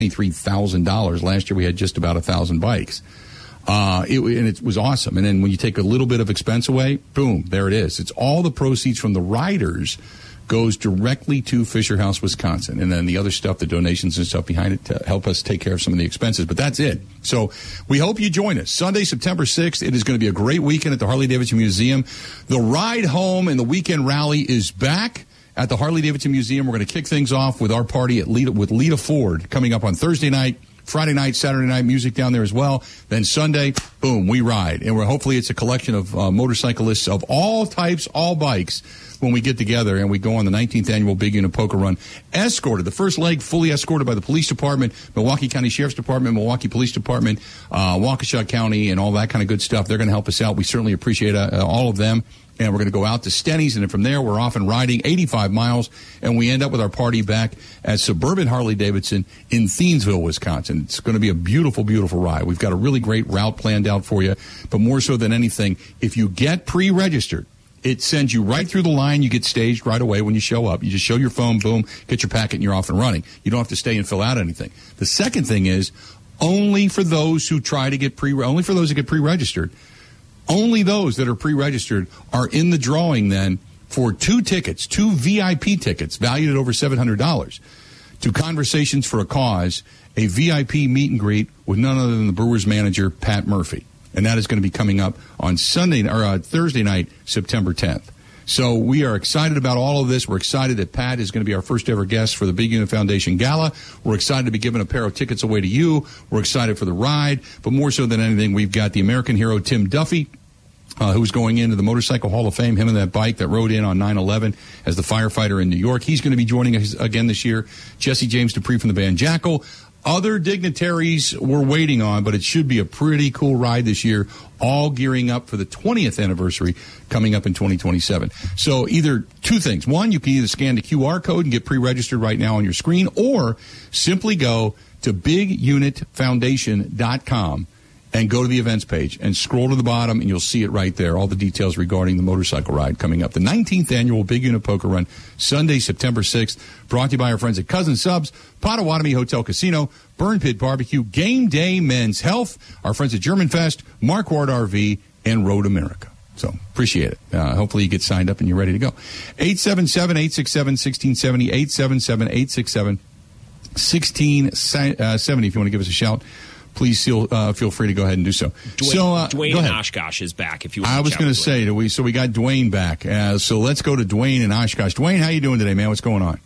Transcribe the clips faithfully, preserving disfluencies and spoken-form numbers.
twenty-three thousand dollars. Last year we had just about one thousand bikes. Uh, it, and it was awesome. And then when you take a little bit of expense away, boom, there it is. It's all the proceeds from the riders goes directly to Fisher House, Wisconsin. And then the other stuff, the donations and stuff behind it to help us take care of some of the expenses. But that's it. So we hope you join us. Sunday, September sixth, it is going to be a great weekend at the Harley-Davidson Museum. The ride home and the weekend rally is back at the Harley-Davidson Museum. We're going to kick things off with our party at Lita, with Lita Ford coming up on Thursday night. Friday night, Saturday night, music down there as well. Then Sunday, boom, we ride. And we're hopefully it's a collection of uh, motorcyclists of all types, all bikes, when we get together and we go on the nineteenth annual Big Unit Poker Run. Escorted, the first leg fully escorted by the police department, Milwaukee County Sheriff's Department, Milwaukee Police Department, uh, Waukesha County, and all that kind of good stuff. They're going to help us out. We certainly appreciate uh, all of them. And we're going to go out to Stenny's, and then from there we're off and riding eighty-five miles, and we end up with our party back at Suburban Harley-Davidson in Thiensville, Wisconsin. It's going to be a beautiful, beautiful ride. We've got a really great route planned out for you, but more so than anything, if you get pre-registered, it sends you right through the line. You get staged right away when you show up. You just show your phone, boom, get your packet, and you're off and running. You don't have to stay and fill out anything. The second thing is, only for those who try to get pre, only for those who get pre-registered, only those that are pre-registered are in the drawing then for two tickets, two V I P tickets valued at over seven hundred dollars to Conversations for a Cause, a V I P meet and greet with none other than the Brewers manager, Pat Murphy. And that is going to be coming up on Sunday or uh, Thursday night, September tenth. So we are excited about all of this. We're excited that Pat is going to be our first ever guest for the Big Unit Foundation Gala. We're excited to be giving a pair of tickets away to you. We're excited for the ride. But more so than anything, we've got the American hero, Tim Duffy, Uh, who's going into the Motorcycle Hall of Fame, him and that bike that rode in on nine eleven as the firefighter in New York. He's going to be joining us again this year. Jesse James Dupree from the band Jackal. Other dignitaries we're waiting on, but it should be a pretty cool ride this year, all gearing up for the twentieth anniversary coming up in twenty twenty-seven. So either two things. One, you can either scan the Q R code and get pre-registered right now on your screen, or simply go to big unit foundation dot com and go to the events page and scroll to the bottom, and you'll see it right there, all the details regarding the motorcycle ride coming up. The nineteenth annual Big Unit Poker Run, Sunday, September sixth, brought to you by our friends at Cousin Subs, Potawatomi Hotel Casino, Burn Pit Barbecue, Game Day Men's Health, our friends at German Fest, Mark Ward R V, and Road America. So appreciate it. Uh, hopefully you get signed up and you're ready to go. eight seven seven, eight six seven, one six seven zero, eight seven seven, eight six seven, one six seven zero if you want to give us a shout. Please feel, uh, feel free to go ahead and do so. Dwayne, so, uh, Dwayne in Oshkosh is back. If you want I to was going to say, do we, so we got Dwayne back. Uh, so let's go to Dwayne in Oshkosh. Dwayne, how you doing today, man? What's going on?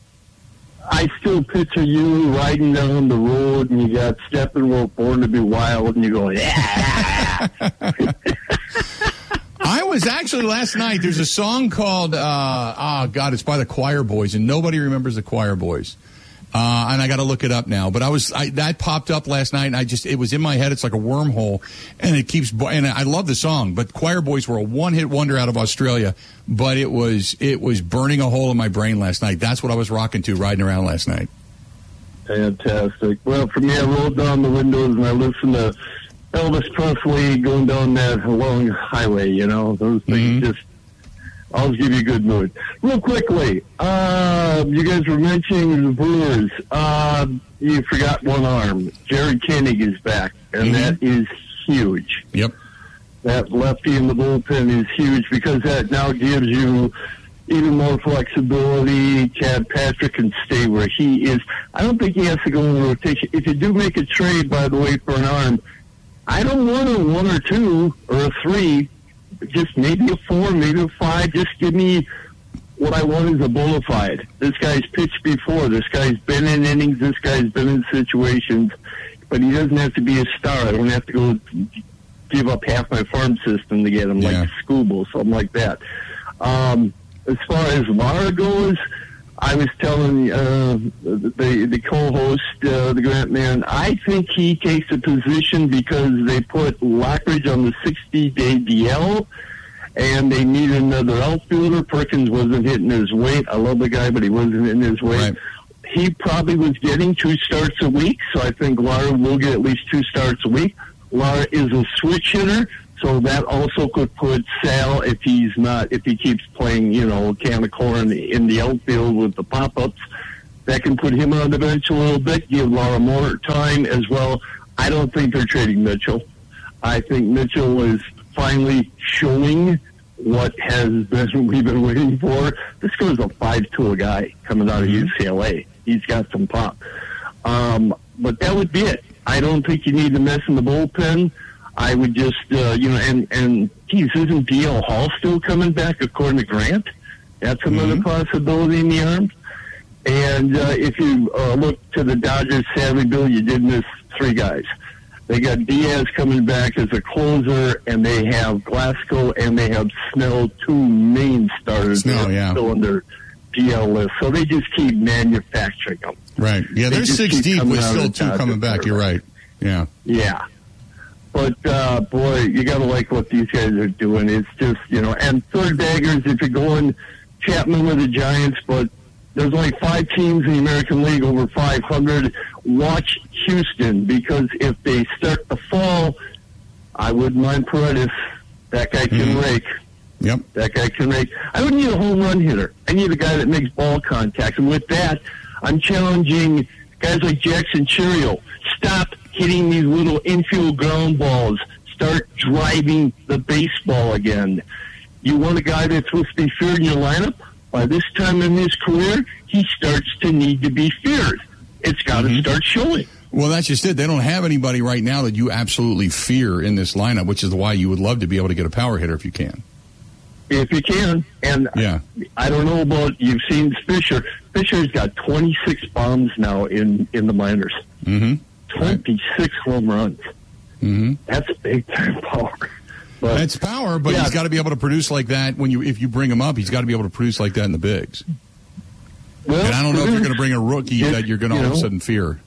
I still picture you riding down the road, and you got Steppenwolf, Born to be Wild, and you go, yeah. I was actually last night. There's a song called, uh, oh God, it's by the Choir Boys, and nobody remembers the Choir Boys. Uh, and I got to look it up now. But I was I, that popped up last night, and I just it was in my head. It's like a wormhole, and it keeps. And I love the song, but Choir Boys were a one-hit wonder out of Australia. But it was it was burning a hole in my brain last night. That's what I was rocking to, riding around last night. Fantastic. Well, for me, I rolled down the windows and I listened to Elvis Presley going down that long highway. You know, those things mm-hmm. just. I'll give you a good mood. Real quickly, uh, you guys were mentioning the Brewers. Uh, you forgot one arm. Jared Koenig is back, and mm-hmm. that is huge. Yep. That lefty in the bullpen is huge because that now gives you even more flexibility. Chad Patrick can stay where he is. I don't think he has to go in rotation. If you do make a trade, by the way, for an arm, I don't want a one or two or a three. Just maybe a four, maybe a five. Just give me what I want is a bona fide. This guy's pitched before. This guy's been in innings. This guy's been in situations. But he doesn't have to be a star. I don't have to go give up half my farm system to get him, yeah. like Scooble, something like that. Um, as far as Lara goes, I was telling uh, the the co-host, uh, the Grant man, I think he takes a position because they put Lockridge on the sixty-day D L, and they need another outfielder. Perkins wasn't hitting his weight. I love the guy, but he wasn't hitting his weight. Right. He probably was getting two starts a week, so I think Lara will get at least two starts a week. Lara is a switch hitter, so that also could put Sal, if he's not, if he keeps playing, you know, can of corn in the outfield with the pop-ups, that can put him on the bench a little bit, give Laura more time as well. I don't think they're trading Mitchell. I think Mitchell is finally showing what has been we've been waiting for. This guy's a five-tool guy coming out of U C L A. He's got some pop. Um, but that would be it. I don't think you need to mess in the bullpen. I would just, uh, you know, and, and, geez, isn't D L Hall still coming back according to Grant? That's another mm-hmm. possibility in the arms. And uh, if you uh, look to the Dodgers, sadly, Bill, you did miss three guys. They got Diaz coming back as a closer, and they have Glasgow, and they have Snell, two main starters Snell, yeah. still on their D L list. So they just keep manufacturing them. Right. Yeah, they there's six deep with still two coming back. You're right. Yeah. Yeah. But, uh, boy, you got to like what these guys are doing. It's just, you know, and third baggers, if you're going Chapman with the Giants, but there's only five teams in the American League over five hundred. Watch Houston, because if they start to fall, I wouldn't mind Paredes. That guy can mm-hmm. rake. Yep. That guy can rake. I don't need a home run hitter. I need a guy that makes ball contact. And with that, I'm challenging guys like Jackson Chourio. Stop hitting these little infield ground balls. Start driving the baseball again. You want a guy that's supposed to be feared in your lineup? By this time in his career, he starts to need to be feared. It's got to mm-hmm. start showing. Well, that's just it. They don't have anybody right now that you absolutely fear in this lineup, which is why you would love to be able to get a power hitter if you can. If you can. And yeah. I don't know about, you've seen Fisher. Fisher's got twenty-six bombs now in, in the minors. Mm-hmm. twenty-six right. home runs. Mm-hmm. That's big-time power. But, That's power, but yeah. he's got to be able to produce like that when you if you bring him up. He's got to be able to produce like that in the bigs. Well, and I don't know if you're going to bring a rookie it, that you're going to you all know, of a sudden fear.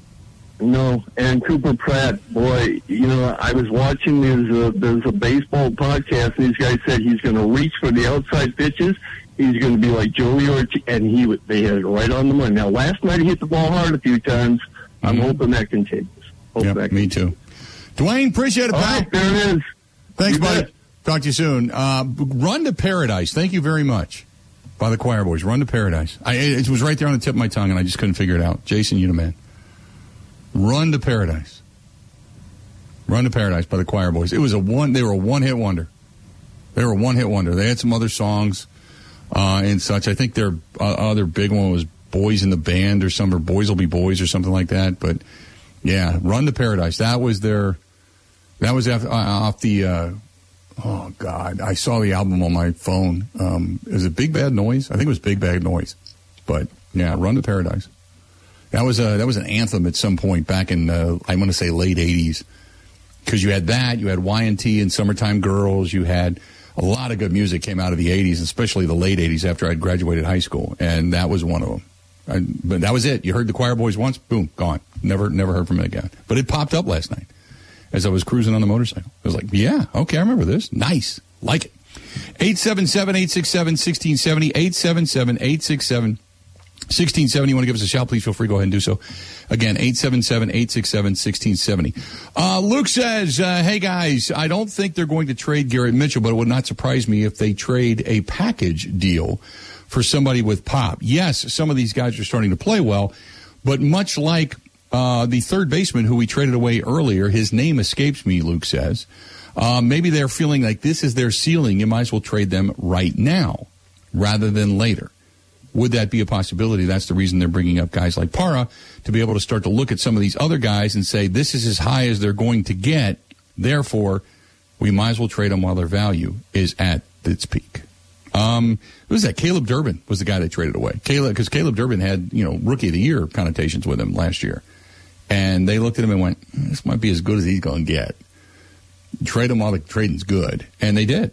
No, and Cooper Pratt, boy, you know, I was watching there's a, there's a baseball podcast, and these guys said he's going to reach for the outside pitches. He's going to be like Joey Ortiz, and he they had it right on the money. Now, last night he hit the ball hard a few times. I'm mm-hmm. hoping that continues. Hope yep, that me continues. too. Dwayne, appreciate it, all pal. Right, there it is. Thanks, you buddy. bet. Talk to you soon. Uh, Run to Paradise. Thank you very much. By the Choir Boys. Run to Paradise. I, it was right there on the tip of my tongue, and I just couldn't figure it out. Jason, you the man. Run to Paradise. Run to Paradise by the Choir Boys. It was a one. They were a one-hit wonder. They were a one-hit wonder. They had some other songs uh, and such. I think their uh, other big one was Boys in the Band or something, or Boys Will Be Boys or something like that. But, yeah, Run to Paradise. That was their... That was off, uh, off the, uh, oh, God, I saw the album on my phone. Um, is it Big Bad Noise? I think it was Big Bad Noise. But, yeah, Run to Paradise. That was, a, that was an anthem at some point back in, uh, I want to say, late eighties. Because you had that, you had Y and T and Summertime Girls, you had a lot of good music came out of the eighties, especially the late eighties after I'd graduated high school. And that was one of them. I, but that was it. You heard the Choir Boys once, boom, gone. Never, never heard from it again. But it popped up last night as I was cruising on the motorcycle. I was like, yeah, okay, I remember this. Nice. Like it. eight seven seven, eight six seven, one six seven zero, eight seven seven, eight six seven, one six seven zero. You want to give us a shout, please feel free. Go ahead and do so. Again, eight seven seven, eight six seven, one six seven zero. Uh, Luke says, uh, hey, guys, I don't think they're going to trade Garrett Mitchell, but it would not surprise me if they trade a package deal for somebody with pop. Yes, some of these guys are starting to play well, but much like Uh, the third baseman who we traded away earlier, his name escapes me, Luke says. Uh, maybe they're feeling like this is their ceiling. You might as well trade them right now rather than later. Would that be a possibility? That's the reason they're bringing up guys like Parra, to be able to start to look at some of these other guys and say, this is as high as they're going to get. Therefore, we might as well trade them while their value is at its peak. Um, who was that? Caleb Durbin was the guy they traded away. Caleb, because Caleb Durbin had, you know, Rookie of the Year connotations with him last year. And they looked at him and went, this might be as good as he's going to get. Trade him while the trading's good. And they did.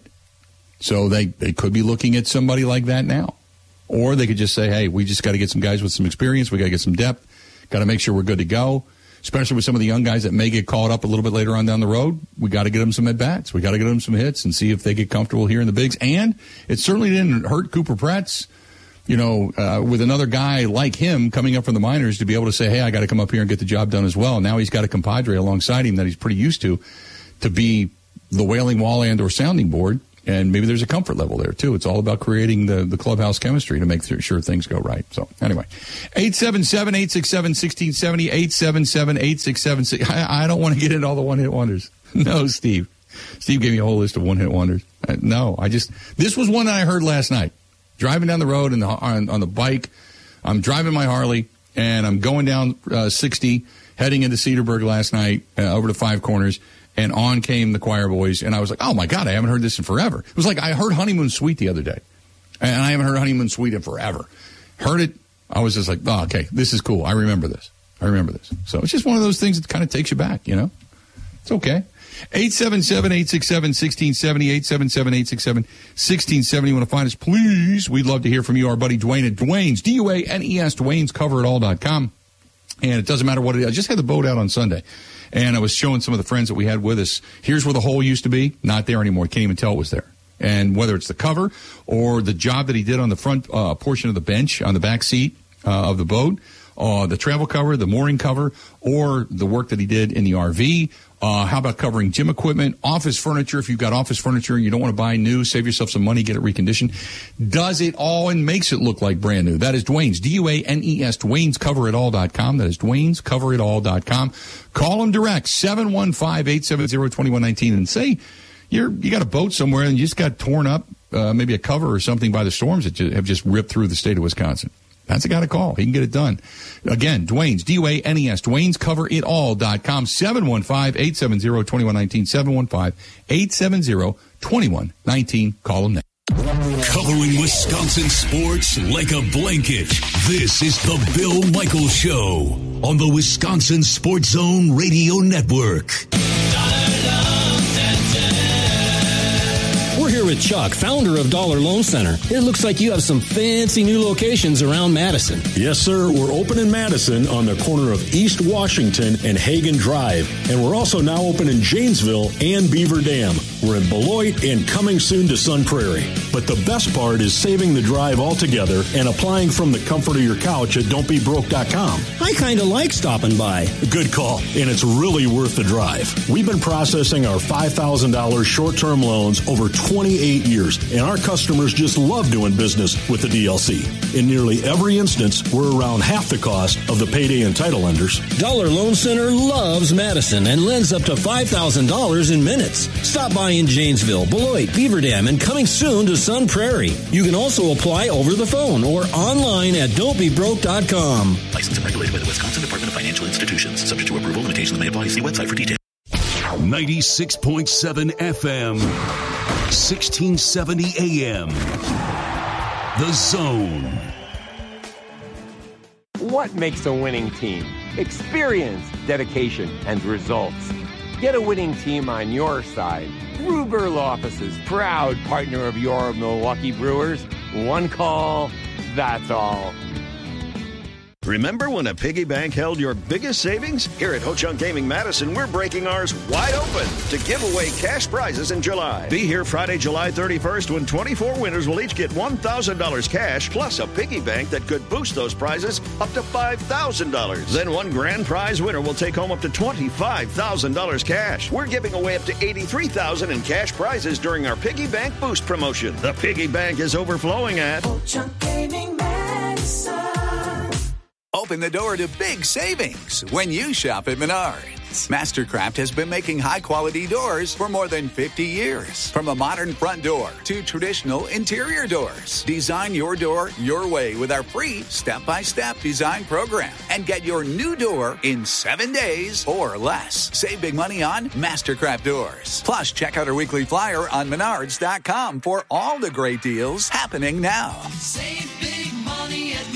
So they, they could be looking at somebody like that now. Or they could just say, hey, we just got to get some guys with some experience. We got to get some depth. Got to make sure we're good to go. Especially with some of the young guys that may get called up a little bit later on down the road. We got to get them some at-bats. We got to get them some hits and see if they get comfortable here in the bigs. And it certainly didn't hurt Cooper Pratt's, you know, uh, with another guy like him coming up from the minors to be able to say, hey, I got to come up here and get the job done as well. Now he's got a compadre alongside him that he's pretty used to, to be the wailing wall and or sounding board And maybe there's a comfort level there, too. It's all about creating the, the clubhouse chemistry to make sure things go right. So, anyway, eight seven seven, eight six seven, one six seven zero, eight seven seven, eight six seven six. I, I don't want to get into all the one-hit wonders. No, Steve. Steve gave me a whole list of one-hit wonders. Uh, no, I just, this was one that I heard last night. Driving down the road in the, on, on the bike. I'm driving my Harley, and I'm going down uh, sixty, heading into Cedarburg last night, uh, over to Five Corners. And on came the Choir Boys, and I was like, oh, my God, I haven't heard this in forever. It was like I heard Honeymoon Suite the other day, and I haven't heard Honeymoon Suite in forever. Heard it, I was just like, oh, okay, this is cool. I remember this. I remember this. So it's just one of those things that kind of takes you back, you know? It's okay. eight seven seven, eight six seven, one six seven zero, eight seven seven, eight six seven, one six seven zero. You want to find us, please? We'd love to hear from you. Our buddy Dwayne at Dwayne's, D U A N E S, Dwayne's cover it all dot com. And it doesn't matter what it is. I just had the boat out on Sunday. And I was showing some of the friends that we had with us, here's where the hole used to be. Not there anymore. Can't even tell it was there. And whether it's the cover or the job that he did on the front uh, portion of the bench, on the back seat uh, of the boat, uh, the travel cover, the mooring cover, or the work that he did in the R V. Uh, how about covering gym equipment, office furniture? If you've got office furniture and you don't want to buy new, save yourself some money, get it reconditioned. Does it all and makes it look like brand new. That is Dwayne's, D U A N E S, Dwayne's cover it all dot com. That is Dwayne's cover it all dot com. Call him direct, seven one five, eight seven zero, two one one nine, and say you're, you got a boat somewhere and you just got torn up, uh, maybe a cover or something by the storms that have just ripped through the state of Wisconsin. That's the guy to call. He can get it done. Again, Dwayne's, D U A N E S, Dwayne's cover it all dot com, seven one five, eight seven zero, two one one nine, seven one five, eight seven zero, two one one nine. Call him now. Covering Wisconsin sports like a blanket, this is the Bill Michaels Show on the Wisconsin Sports Zone Radio Network. We're here with Chuck, founder of Dollar Loan Center. It looks like you have some fancy new locations around Madison. Yes, sir. We're open in Madison on the corner of East Washington and Hagen Drive. And we're also now open in Janesville and Beaver Dam. We're in Beloit and coming soon to Sun Prairie. But the best part is saving the drive altogether and applying from the comfort of your couch at don't be broke dot com. I kind of like stopping by. Good call. And it's really worth the drive. We've been processing our five thousand dollars short-term loans over twenty-eight years, and our customers just love doing business with the D L C. In nearly every instance, we're around half the cost of the payday and title lenders. Dollar Loan Center loves Madison and lends up to five thousand dollars in minutes. Stop by in Janesville, Beloit, Beaver Dam, and coming soon to Sun Prairie. You can also apply over the phone or online at don't be broke dot com. Licensed and regulated by the Wisconsin Department of Financial Institutions. Subject to approval. Limitations may apply. See website for details. ninety-six point seven F M, sixteen seventy A M. The Zone. What makes a winning team? Experience, dedication, and results. Get a winning team on your side. Ruber Law Offices, proud partner of your Milwaukee Brewers. One call, that's all. Remember when a piggy bank held your biggest savings? Here at Ho-Chunk Gaming Madison, we're breaking ours wide open to give away cash prizes in July. Be here Friday, July thirty-first, when twenty-four winners will each get one thousand dollars cash, plus a piggy bank that could boost those prizes up to five thousand dollars. Then one grand prize winner will take home up to twenty-five thousand dollars cash. We're giving away up to eighty-three thousand dollars in cash prizes during our Piggy Bank Boost promotion. The piggy bank is overflowing at Ho-Chunk Gaming Madison. Open the door to big savings when you shop at Menards. Mastercraft has been making high-quality doors for more than fifty years. From a modern front door to traditional interior doors. Design your door your way with our free step-by-step design program. And get your new door in seven days or less. Save big money on Mastercraft doors. Plus, check out our weekly flyer on menards dot com for all the great deals happening now. Save big money at Menards.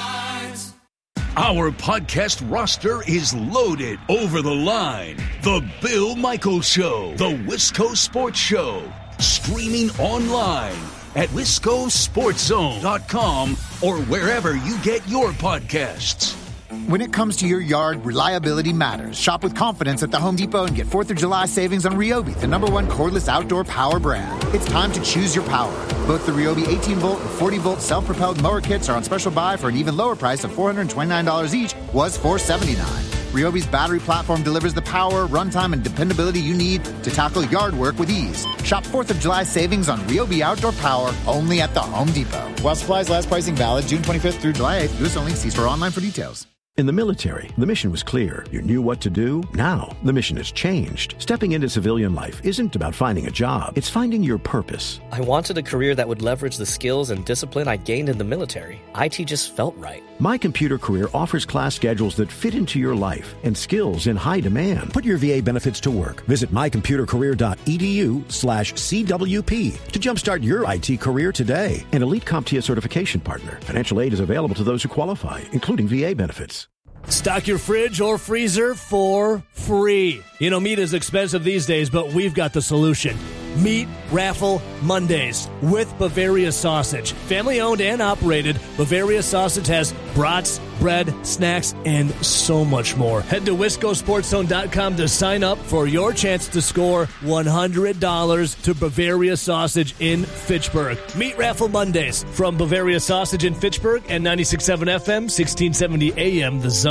Our podcast roster is loaded. Over the Line, The Bill Michaels Show, The Wisco Sports Show, streaming online at wisco sports zone dot com or wherever you get your podcasts. When it comes to your yard, reliability matters. Shop with confidence at the Home Depot and get fourth of July savings on Ryobi, the number one cordless outdoor power brand. It's time to choose your power. Both the Ryobi eighteen volt and forty volt self-propelled mower kits are on special buy for an even lower price of four hundred twenty-nine dollars each, was four hundred seventy-nine dollars. Ryobi's battery platform delivers the power, runtime, and dependability you need to tackle yard work with ease. Shop fourth of July savings on Ryobi Outdoor Power only at the Home Depot. While supplies last, pricing valid June twenty-fifth through July eighth. U S only. See store online for details. In the military, the mission was clear. You knew what to do. Now, the mission has changed. Stepping into civilian life isn't about finding a job. It's finding your purpose. I wanted a career that would leverage the skills and discipline I gained in the military. I T just felt right. My Computer Career offers class schedules that fit into your life and skills in high demand. Put your V A benefits to work. Visit mycomputercareer.edu slash CWP to jumpstart your I T career today. An Elite CompTIA certification partner. Financial aid is available to those who qualify, including V A benefits. Stock your fridge or freezer for free. You know, meat is expensive these days, but we've got the solution. Meat Raffle Mondays with Bavaria Sausage. Family owned and operated, Bavaria Sausage has brats, bread, snacks, and so much more. Head to Wisco Sports Zone dot com to sign up for your chance to score one hundred dollars to Bavaria Sausage in Fitchburg. Meat Raffle Mondays from Bavaria Sausage in Fitchburg and ninety-six point seven F M, sixteen seventy A M, The Zone.